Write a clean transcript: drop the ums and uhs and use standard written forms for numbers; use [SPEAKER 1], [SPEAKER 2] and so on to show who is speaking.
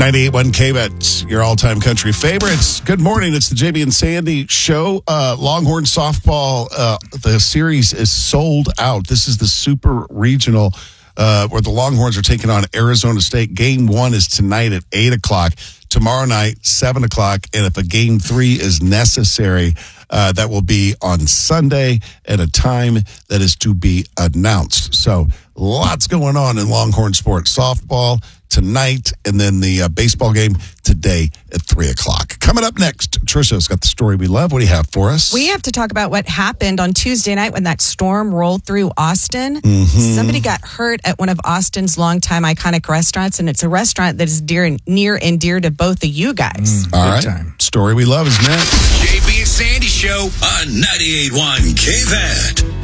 [SPEAKER 1] 98.1 KBET, your all-time country favorites. Good morning. It's the JB and Sandy show. Longhorn softball, the series is sold out. This is the super regional where the Longhorns are taking on Arizona State. Game 1 is tonight at 8 o'clock. Tomorrow night, 7 o'clock. And if a game 3 is necessary, that will be on Sunday at a time that is to be announced. So lots going on in Longhorn sports. Softball tonight, and then the baseball game today at 3 o'clock. Coming up next, Trisha's got the story we love. What do you have for us?
[SPEAKER 2] We have to talk about what happened on Tuesday night when that storm rolled through Austin. Somebody got hurt at one of Austin's longtime iconic restaurants, and it's a restaurant that is near and dear to both of you guys.
[SPEAKER 1] All right. Story we love is next.
[SPEAKER 3] JB and Sandy Show on 98.1 KVAT.